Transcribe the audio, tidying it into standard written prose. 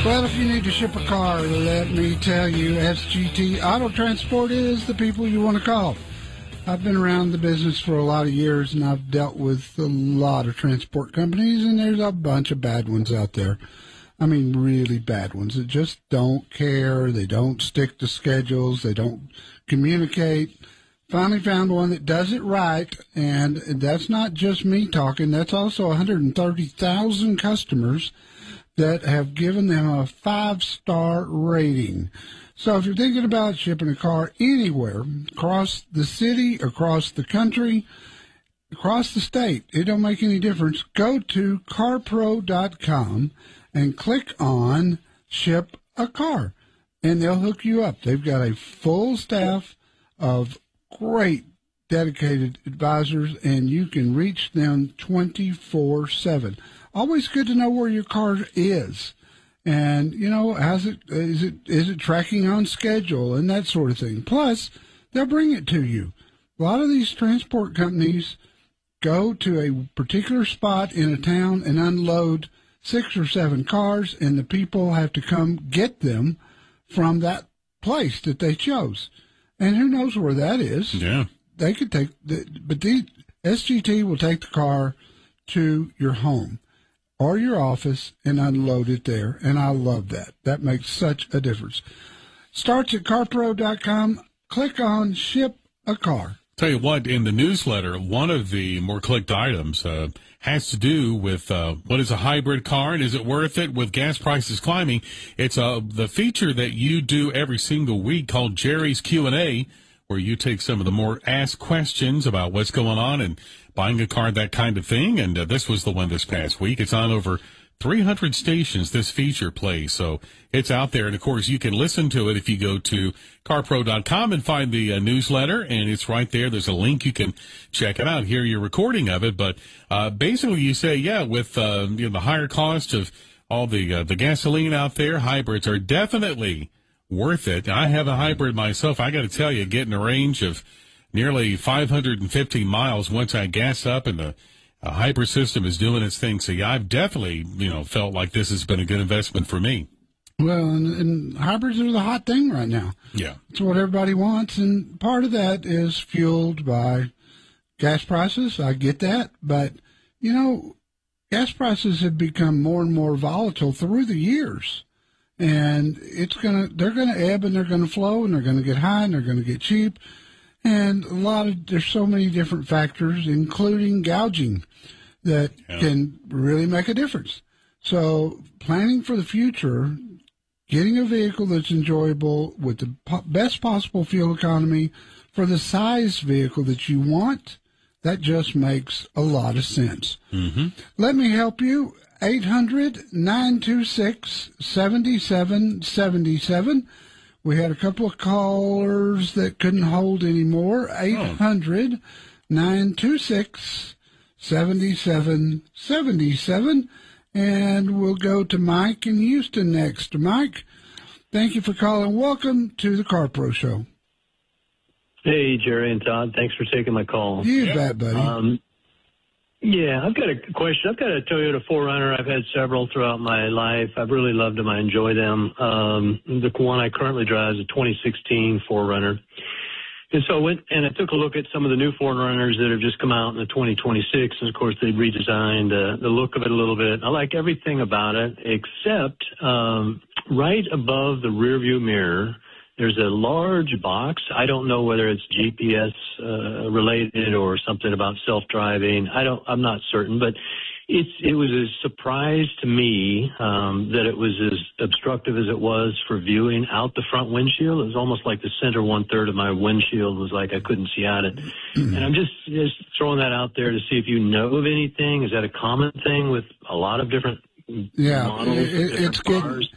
Well, if you need to ship a car, let me tell you, SGT Auto Transport is the people you want to call. I've been around the business for a lot of years, and I've dealt with a lot of transport companies, and there's a bunch of bad ones out there. I mean, really bad ones that just don't care. They don't stick to schedules. They don't communicate. Finally found one that does it right, and that's not just me talking. That's also 130,000 customers that have given them a 5-star rating. So if you're thinking about shipping a car anywhere, across the city, across the country, across the state, it don't make any difference. Go to carpro.com and click on Ship a Car, and they'll hook you up. They've got a full staff of great dedicated advisors, and you can reach them 24/7. Always good to know where your car is, and is it tracking on schedule and that sort of thing. Plus, they'll bring it to you. A lot of these transport companies go to a particular spot in a town and unload 6 or 7 cars, and the people have to come get them from that place that they chose. And who knows where that is? Yeah. They could but the SGT will take the car to your home or your office and unload it there. And I love that. That makes such a difference. Starts at carpro.com. Click on Ship a Car. Tell you what, in the newsletter, one of the more clicked items has to do with what is a hybrid car and is it worth it with gas prices climbing. It's the feature that you do every single week called Jerry's Q&A, where you take some of the more asked questions about what's going on and buying a car, that kind of thing. And this was the one this past week. It's on over 300 stations, this feature plays. So it's out there. And, of course, you can listen to it if you go to carpro.com and find the newsletter. And it's right there. There's a link. You can check it out, hear your recording of it. But basically you say, with the higher cost of all the gasoline out there, hybrids are definitely worth it. I have a hybrid myself. I got to tell you, getting a range of nearly 550 miles once I gas up, and the hybrid system is doing its thing. So, I've definitely, felt like this has been a good investment for me. Well, and hybrids are the hot thing right now. Yeah. It's what everybody wants, and part of that is fueled by gas prices. I get that. But, gas prices have become more and more volatile through the years. And they're going to ebb and they're going to flow and they're going to get high and they're going to get cheap. And there's so many different factors, including gouging, that can really make a difference. So planning for the future, getting a vehicle that's enjoyable with the best possible fuel economy for the size vehicle that you want, that just makes a lot of sense. Mm-hmm. Let me help you. 800-926-7777. We had a couple of callers that couldn't hold anymore. 800-926-7777. And we'll go to Mike in Houston next. Mike, thank you for calling. Welcome to the Car Pro Show. Hey, Jerry and Todd. Thanks for taking my call. You bet, buddy. I've got a question. I've got a Toyota 4Runner. I've had several throughout my life. I've really loved them. I enjoy them. The one I currently drive is a 2016 4Runner. And so I went and I took a look at some of the new 4Runners that have just come out in the 2026. And, of course, they've redesigned the look of it a little bit. I like everything about it except right above the rearview mirror, there's a large box. I don't know whether it's GPS related or something about self-driving. I'm not certain, but it was a surprise to me that it was as obstructive as it was for viewing out the front windshield. It was almost like the center 1/3 of my windshield was like I couldn't see out it. And I'm just throwing that out there to see if you know of anything. Is that a common thing with a lot of different models? It's good.